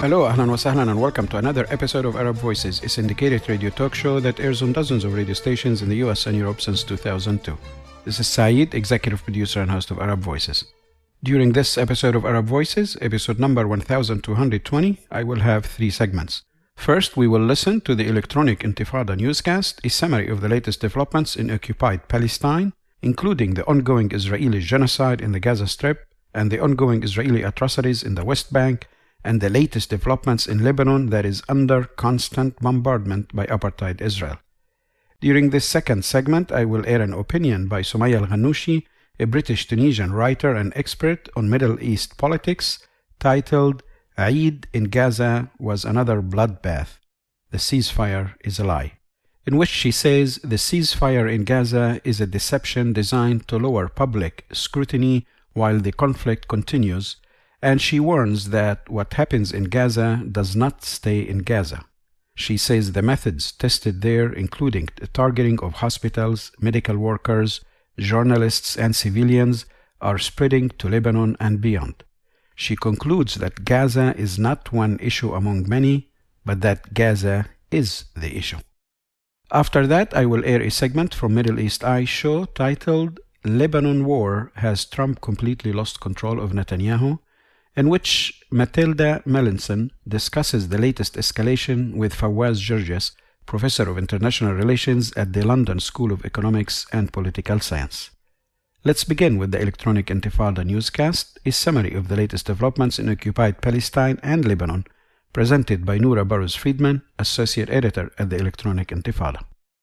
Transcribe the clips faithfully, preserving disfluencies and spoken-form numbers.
Hello, ahlan wa sahlan, and welcome to another episode of Arab Voices, a syndicated radio talk show that airs on dozens of radio stations in the U S and Europe since two thousand two. This is Saeed, executive producer and host of Arab Voices. During this episode of Arab Voices, episode number one thousand two hundred twenty, I will have three segments. First, we will listen to the Electronic Intifada newscast, a summary of the latest developments in occupied Palestine, including the ongoing Israeli genocide in the Gaza Strip and the ongoing Israeli atrocities in the West Bank, and the latest developments in Lebanon that is under constant bombardment by apartheid Israel. During this second segment, I will air an opinion by Soumaia Al-Ghannouchi, a British-Tunisian writer and expert on Middle East politics, titled Eid in Gaza was another bloodbath. The ceasefire is a lie, in which she says the ceasefire in Gaza is a deception designed to lower public scrutiny while the conflict continues, and she warns that what happens in Gaza does not stay in Gaza. She says the methods tested there, including the targeting of hospitals, medical workers, journalists, and civilians, are spreading to Lebanon and beyond. She concludes that Gaza is not one issue among many, but that Gaza is the issue. After that, I will air a segment from Middle East Eye show titled Lebanon War Has Trump Completely Lost Control of Netanyahu?, in which Matilda Melanson discusses the latest escalation with Fawaz Georges, Professor of International Relations at the London School of Economics and Political Science. Let's begin with the Electronic Intifada newscast, a summary of the latest developments in occupied Palestine and Lebanon, presented by Noura Burrows-Friedman, Associate Editor at the Electronic Intifada.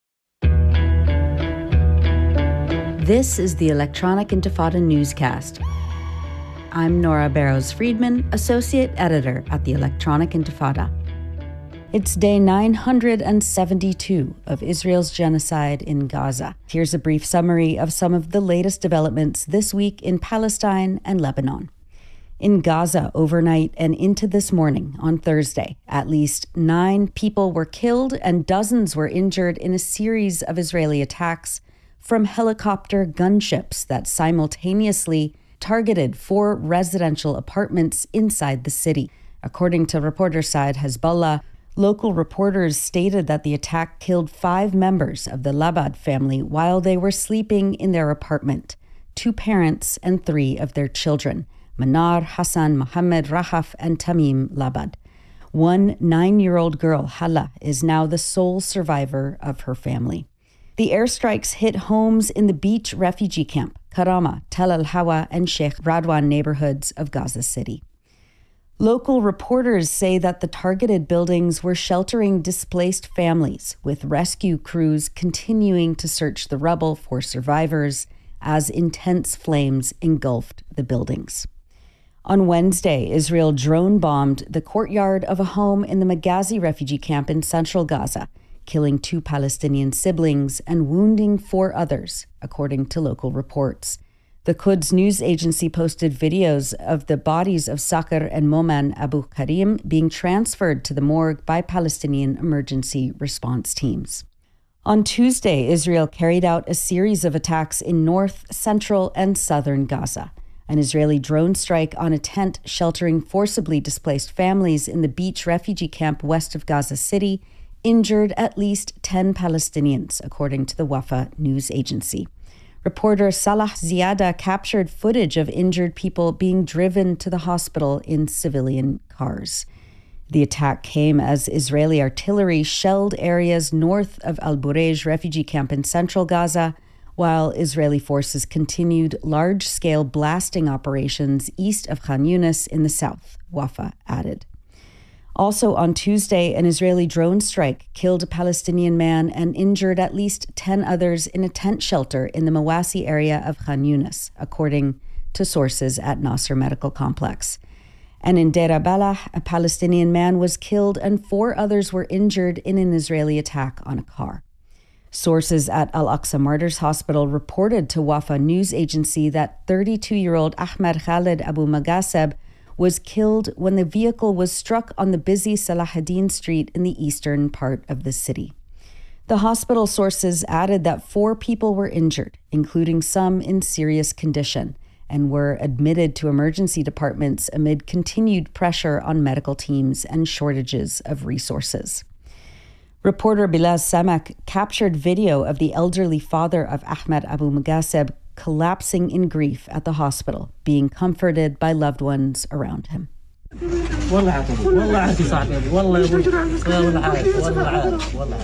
This is the Electronic Intifada newscast. I'm Noura Burrows-Friedman, Associate Editor at the Electronic Intifada. It's day nine hundred seventy-two of Israel's genocide in Gaza. Here's a brief summary of some of the latest developments this week in Palestine and Lebanon. In Gaza, overnight and into this morning, on Thursday, at least nine people were killed and dozens were injured in a series of Israeli attacks from helicopter gunships that simultaneously targeted four residential apartments inside the city. According to reporter Saad Hezbollah, local reporters stated that the attack killed five members of the Labad family while they were sleeping in their apartment, two parents and three of their children, Manar, Hassan, Mohammed, Rahaf, and Tamim Labad. One nine-year-old girl, Hala, is now the sole survivor of her family. The airstrikes hit homes in the beach refugee camp, Karama, Tel Al-Hawa, and Sheikh Radwan neighborhoods of Gaza City. Local reporters say that the targeted buildings were sheltering displaced families, with rescue crews continuing to search the rubble for survivors as intense flames engulfed the buildings. On Wednesday, Israel drone-bombed the courtyard of a home in the Maghazi refugee camp in central Gaza, killing two Palestinian siblings and wounding four others, according to local reports. The Quds news agency posted videos of the bodies of Sakr and Moman Abu Karim being transferred to the morgue by Palestinian emergency response teams. On Tuesday, Israel carried out a series of attacks in north, central, and southern Gaza. An Israeli drone strike on a tent sheltering forcibly displaced families in the beach refugee camp west of Gaza City injured at least ten Palestinians, according to the Wafa news agency. Reporter Salah Ziada captured footage of injured people being driven to the hospital in civilian cars. The attack came as Israeli artillery shelled areas north of Al Burej refugee camp in central Gaza, while Israeli forces continued large-scale blasting operations east of Khan Yunis in the south, Wafa added. Also on Tuesday, an Israeli drone strike killed a Palestinian man and injured at least ten others in a tent shelter in the Mawasi area of Khan Yunis, according to sources at Nasser Medical Complex. And in Deir Balah, a Palestinian man was killed and four others were injured in an Israeli attack on a car. Sources at Al-Aqsa Martyrs Hospital reported to Wafa news agency that thirty-two-year-old Ahmed Khalid Abu Magaseb was killed when the vehicle was struck on the busy Salahuddin Street in the eastern part of the city. The hospital sources added that four people were injured, including some in serious condition, and were admitted to emergency departments amid continued pressure on medical teams and shortages of resources. Reporter Bilal Samak captured video of the elderly father of Ahmed Abu Mughaseb collapsing in grief at the hospital, being comforted by loved ones around him. والله عارف والله عارف صاحبي والله والله عارف والله عارف والله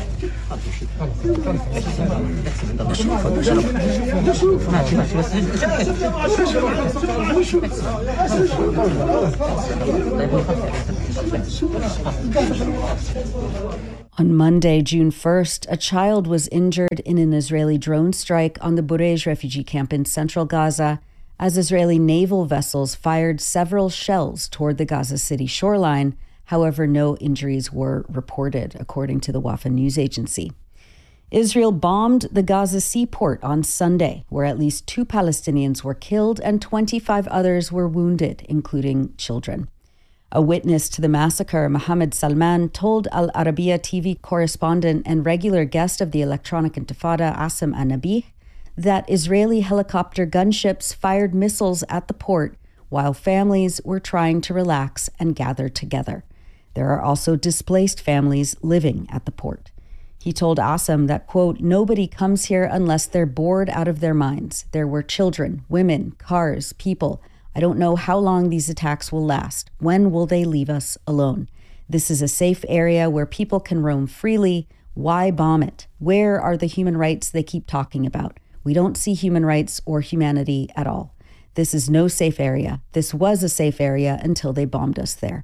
On Monday, June first, a child was injured in an Israeli drone strike on the Burej refugee camp in central Gaza as Israeli naval vessels fired several shells toward the Gaza City shoreline. However, no injuries were reported, according to the Wafa news agency. Israel bombed the Gaza seaport on Sunday, where at least two Palestinians were killed and twenty-five others were wounded, including children. A witness to the massacre, Mohammed Salman, told Al Arabiya T V correspondent and regular guest of the Electronic Intifada, Asim Anabih, that Israeli helicopter gunships fired missiles at the port while families were trying to relax and gather together. There are also displaced families living at the port. He told Asim that, quote, nobody comes here unless they're bored out of their minds. There were children, women, cars, people. I don't know how long these attacks will last. When will they leave us alone? This is a safe area where people can roam freely. Why bomb it? Where are the human rights they keep talking about? We don't see human rights or humanity at all. This is no safe area. This was a safe area until they bombed us there.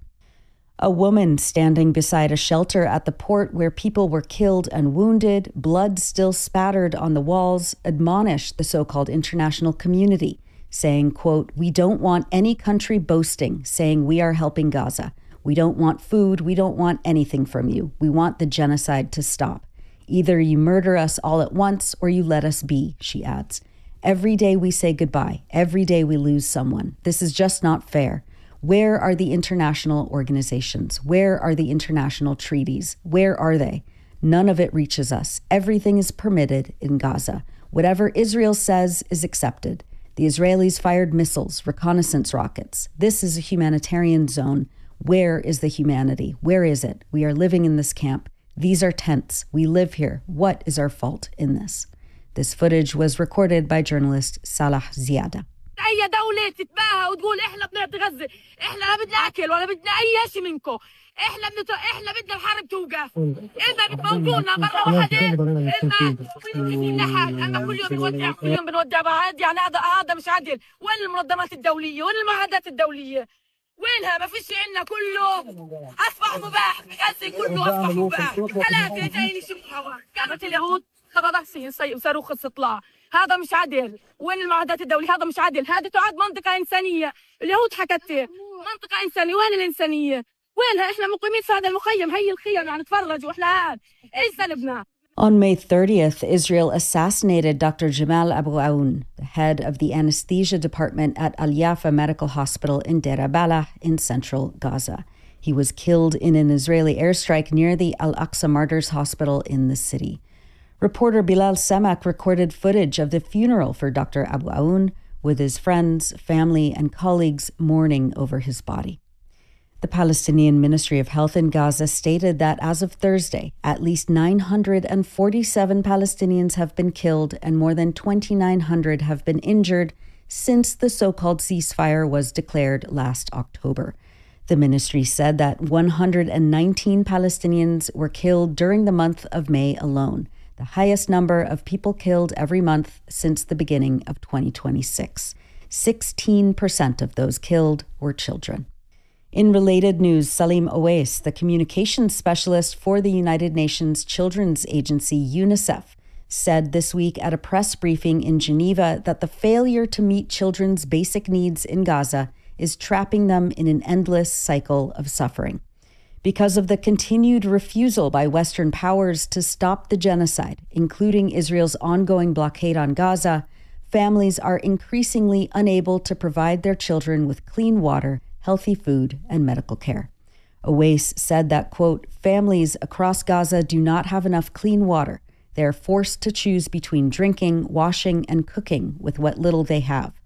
A woman standing beside a shelter at the port where people were killed and wounded, blood still spattered on the walls, admonished the so-called international community, saying, quote, we don't want any country boasting, saying we are helping Gaza. We don't want food. We don't want anything from you. We want the genocide to stop. Either you murder us all at once or you let us be, she adds. Every day we say goodbye. Every day we lose someone. This is just not fair. Where are the international organizations? Where are the international treaties? Where are they? None of it reaches us. Everything is permitted in Gaza. Whatever Israel says is accepted. The Israelis fired missiles, reconnaissance rockets. This is a humanitarian zone. Where is the humanity? Where is it? We are living in this camp. These are tents. We live here. What is our fault in this? This footage was recorded by journalist Salah Ziada. أي دولة تتباهى وتقول إحنا بنعطي غزة، إحنا لا بدنا أكل ولا بدنا أي شيء منكم، إحنا بدنا إحنا بدنا الحرب توقف، إذا بتموتونا مرة واحدة، إذا في حال، أما كل يوم بنودع كل يوم بنودع بعض، يعني هذا هذا مش عدل، وين المنظمات الدولية؟ وين المعاهدات الدولية؟ وينها؟ ما فيش عندنا كله أصبح مباح، غزة كله أصبح مباح، ثلاثة جايين يشوفوا هوا، كانت اليهود خلاص وصاروخ استطلاع. هذا مش عدل. وين المعاهدات الدولية؟ هذا مش عدل. هذه تعد منطقة إنسانية. اليهود حكت منطقة إنسانية. وين الإنسانية؟ وينها؟ إحنا مقيمين في هذا المخيم. هي الخيم يعني نتفرج وإحنا هاد. إيش ذنبنا؟ On May thirtieth, Israel assassinated Doctor Jamal Abu Aoun, the head of the anesthesia department at Al Yafa Medical Hospital in Deir Balah in central Gaza. He was killed in an Israeli airstrike near the Al Aqsa Martyrs Hospital in the city. Reporter Bilal Samak recorded footage of the funeral for Doctor Abu Aoun, with his friends, family, and colleagues mourning over his body. The Palestinian Ministry of Health in Gaza stated that as of Thursday, at least nine hundred forty-seven Palestinians have been killed and more than twenty-nine hundred have been injured since the so-called ceasefire was declared last October. The ministry said that one hundred nineteen Palestinians were killed during the month of May alone, the highest number of people killed every month since the beginning of twenty twenty-six. sixteen percent of those killed were children. In related news, Salim Owais, the communications specialist for the United Nations Children's Agency, UNICEF, said this week at a press briefing in Geneva that the failure to meet children's basic needs in Gaza is trapping them in an endless cycle of suffering. Because of the continued refusal by Western powers to stop the genocide, including Israel's ongoing blockade on Gaza, families are increasingly unable to provide their children with clean water, healthy food, and medical care. Owais said that, quote, families across Gaza do not have enough clean water. They are forced to choose between drinking, washing, and cooking with what little they have.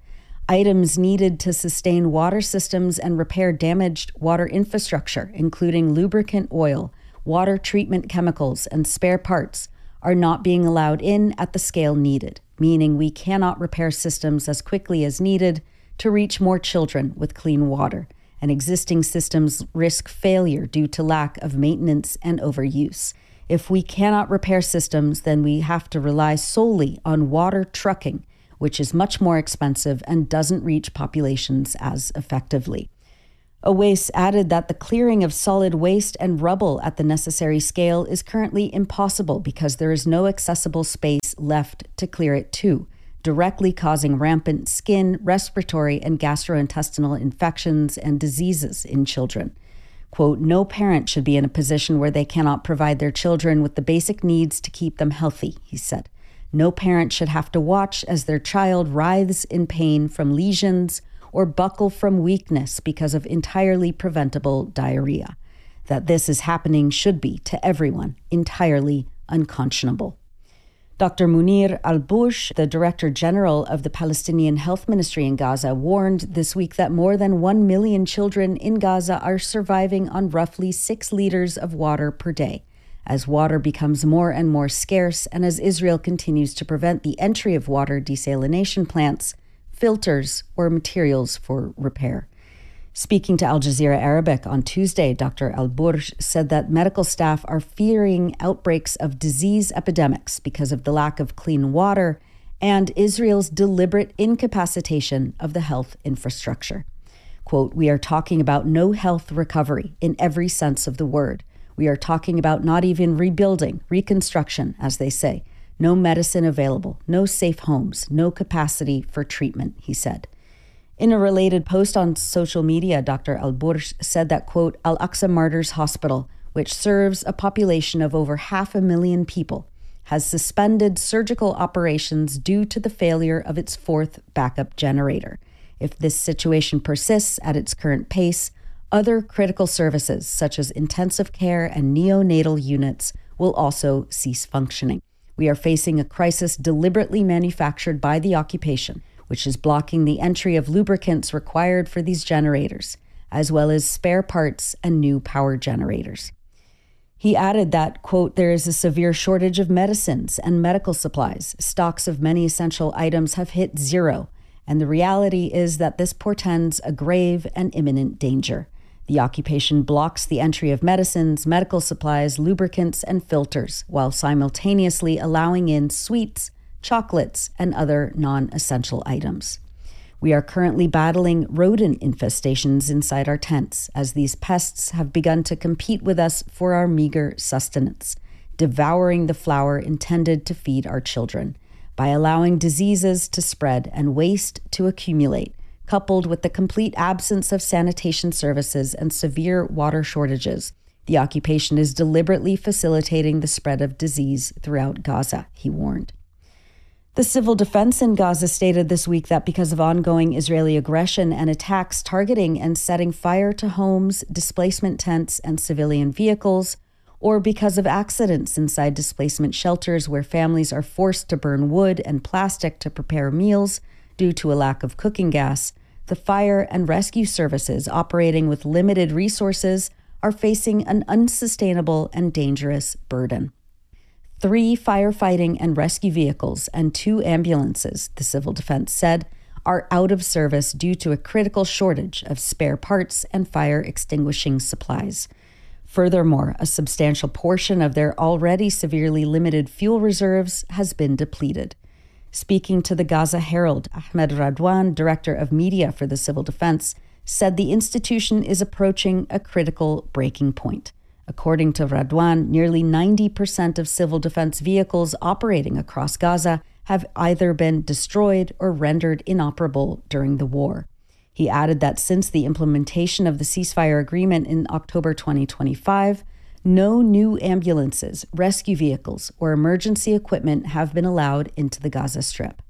items needed to sustain water systems and repair damaged water infrastructure, including lubricant oil, water treatment chemicals, and spare parts, are not being allowed in at the scale needed, meaning we cannot repair systems as quickly as needed to reach more children with clean water, and existing systems risk failure due to lack of maintenance and overuse. If we cannot repair systems, then we have to rely solely on water trucking, which is much more expensive and doesn't reach populations as effectively. Owais added that the clearing of solid waste and rubble at the necessary scale is currently impossible because there is no accessible space left to clear it to, directly causing rampant skin, respiratory, and gastrointestinal infections and diseases in children. Quote, no parent should be in a position where they cannot provide their children with the basic needs to keep them healthy, he said. No parent should have to watch as their child writhes in pain from lesions or buckle from weakness because of entirely preventable diarrhea. That this is happening should be, to everyone, entirely unconscionable. Doctor Munir Al-Bush, the Director General of the Palestinian Health Ministry in Gaza, warned this week that more than one million children in Gaza are surviving on roughly six liters of water per day, as water becomes more and more scarce and as Israel continues to prevent the entry of water desalination plants, filters, or materials for repair. Speaking to Al Jazeera Arabic on Tuesday, Doctor Al-Bush said that medical staff are fearing outbreaks of disease epidemics because of the lack of clean water and Israel's deliberate incapacitation of the health infrastructure. Quote, we are talking about no health recovery in every sense of the word. We are talking about not even rebuilding, reconstruction, as they say. No medicine available, no safe homes, no capacity for treatment, he said. In a related post on social media, Doctor Al-Bush said that, quote, Al-Aqsa Martyrs Hospital, which serves a population of over half a million people, has suspended surgical operations due to the failure of its fourth backup generator. If this situation persists at its current pace, other critical services, such as intensive care and neonatal units, will also cease functioning. We are facing a crisis deliberately manufactured by the occupation, which is blocking the entry of lubricants required for these generators, as well as spare parts and new power generators. He added that, quote, there is a severe shortage of medicines and medical supplies. Stocks of many essential items have hit zero, and the reality is that this portends a grave and imminent danger. The occupation blocks the entry of medicines, medical supplies, lubricants, and filters, while simultaneously allowing in sweets, chocolates, and other non-essential items. We are currently battling rodent infestations inside our tents, as these pests have begun to compete with us for our meager sustenance, devouring the flour intended to feed our children, by allowing diseases to spread and waste to accumulate, coupled with the complete absence of sanitation services and severe water shortages. The occupation is deliberately facilitating the spread of disease throughout Gaza, he warned. The civil defense in Gaza stated this week that because of ongoing Israeli aggression and attacks targeting and setting fire to homes, displacement tents, and civilian vehicles, or because of accidents inside displacement shelters where families are forced to burn wood and plastic to prepare meals due to a lack of cooking gas, the fire and rescue services operating with limited resources are facing an unsustainable and dangerous burden. Three firefighting and rescue vehicles and two ambulances, the civil defense said, are out of service due to a critical shortage of spare parts and fire extinguishing supplies. Furthermore, a substantial portion of their already severely limited fuel reserves has been depleted. Speaking to the Gaza Herald, Ahmed Radwan, director of media for the civil defense, said the institution is approaching a critical breaking point. According to Radwan, nearly ninety percent of civil defense vehicles operating across Gaza have either been destroyed or rendered inoperable during the war. He added that since the implementation of the ceasefire agreement in October twenty twenty-five, no new ambulances, rescue vehicles, or emergency equipment have been allowed into the Gaza Strip.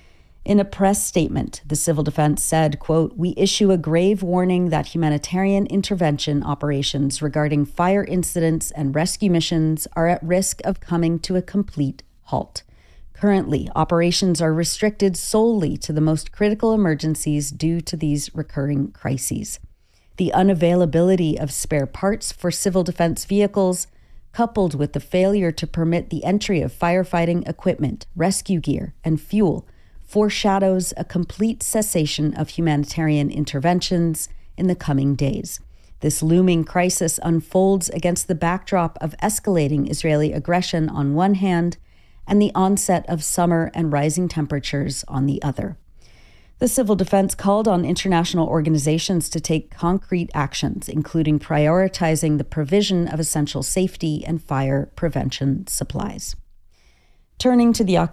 In a press statement, the civil defense said, quote, we issue a grave warning that humanitarian intervention operations regarding fire incidents and rescue missions are at risk of coming to a complete halt. Currently, operations are restricted solely to the most critical emergencies due to these recurring crises. The unavailability of spare parts for civil defense vehicles, coupled with the failure to permit the entry of firefighting equipment, rescue gear, and fuel, foreshadows a complete cessation of humanitarian interventions in the coming days. This looming crisis unfolds against the backdrop of escalating Israeli aggression on one hand and the onset of summer and rising temperatures on the other. The civil defense called on international organizations to take concrete actions, including prioritizing the provision of essential safety and fire prevention supplies. Turning to the